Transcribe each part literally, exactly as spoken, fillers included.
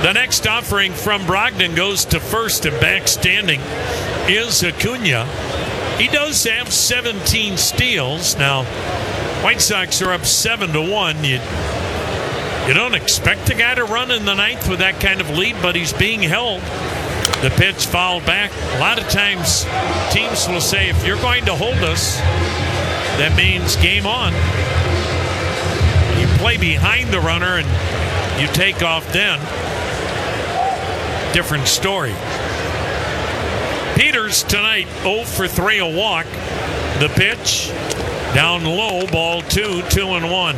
The next offering from Brogdon goes to first, and back standing is Acuna. He does have seventeen steals. Now, White Sox are up seven to one. You, you don't expect a guy to run in the ninth with that kind of lead, but he's being held. The pitch fouled back. A lot of times teams will say, if you're going to hold us, that means game on. You play behind the runner and you take off then. Different story. Peters tonight oh for three, a walk. The pitch down low, ball two, two and one.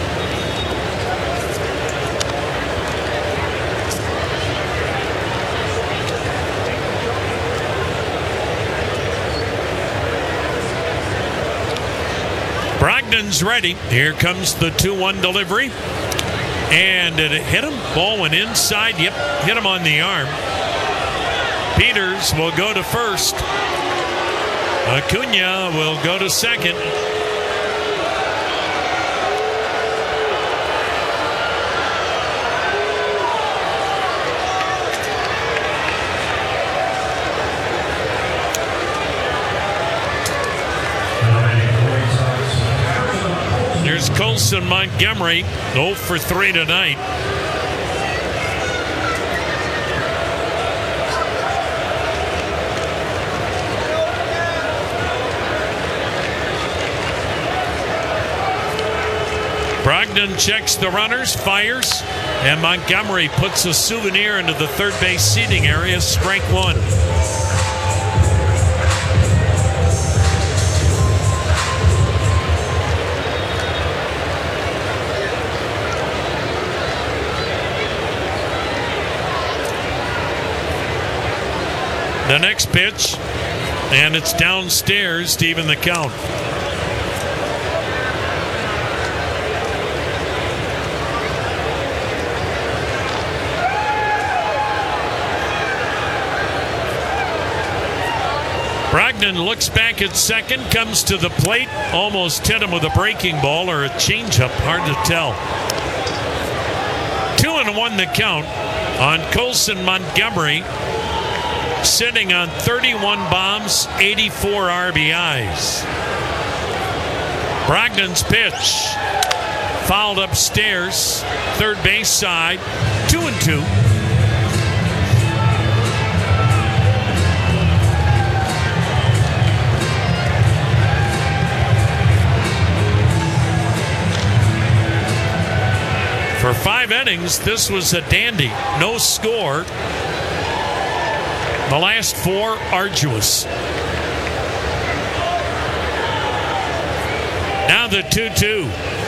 Brogdon's ready. Here comes the two one delivery. And it hit him. Ball went inside. Yep, hit him on the arm. Peters will go to first. Acuna will go to second. Here's Colson Montgomery, oh for three tonight. Brogdon checks the runners, fires, and Montgomery puts a souvenir into the third base seating area. Strike one. The next pitch, and it's downstairs to even the count. Brogdon looks back at second, comes to the plate, almost hit him with a breaking ball or a changeup, hard to tell. Two and one the count on Colson Montgomery, sitting on thirty-one bombs, eighty-four R B Is. Brogdon's pitch fouled upstairs, third base side, two and two. For five innings, this was a dandy. No score. The last four, arduous. Now the two two.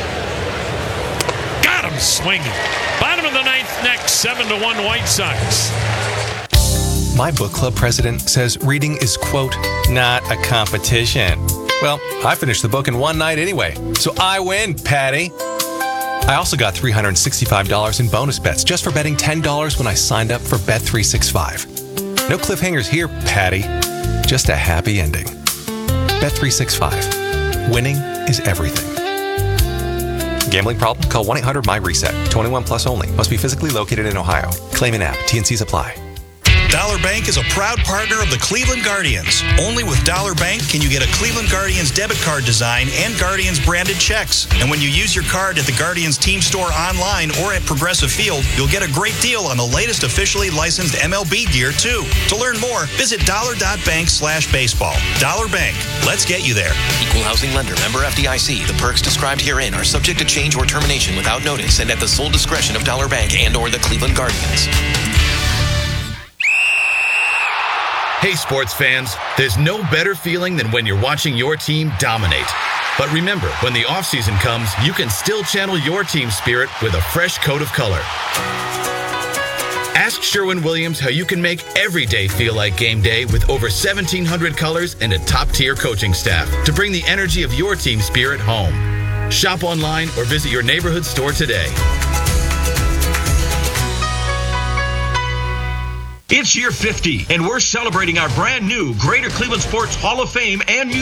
Got him swinging. Bottom of the ninth next, seven to one White Sox. My book club president says reading is, quote, not a competition. Well, I finished the book in one night anyway, so I win, Patty. I also got three hundred sixty-five dollars in bonus bets just for betting ten dollars when I signed up for Bet three sixty-five. No cliffhangers here, Patty. Just a happy ending. Bet three sixty-five. Winning is everything. Gambling problem? Call one eight hundred my reset. twenty-one plus only. Must be physically located in Ohio. Claim in app. T N Cs apply. Dollar Bank is a proud partner of the Cleveland Guardians. Only with Dollar Bank can you get a Cleveland Guardians debit card design and Guardians branded checks. And when you use your card at the Guardians team store online or at Progressive Field, you'll get a great deal on the latest officially licensed M L B gear, too. To learn more, visit dollar.bank slash baseball. Dollar Bank. Let's get you there. Equal housing lender. Member F D I C. The perks described herein are subject to change or termination without notice and at the sole discretion of Dollar Bank and or the Cleveland Guardians. Hey, sports fans, there's no better feeling than when you're watching your team dominate. But remember, when the offseason comes, you can still channel your team spirit with a fresh coat of color. Ask Sherwin-Williams how you can make every day feel like game day with over seventeen hundred colors and a top-tier coaching staff to bring the energy of your team spirit home. Shop online or visit your neighborhood store today. It's year fifty, and we're celebrating our brand new Greater Cleveland Sports Hall of Fame and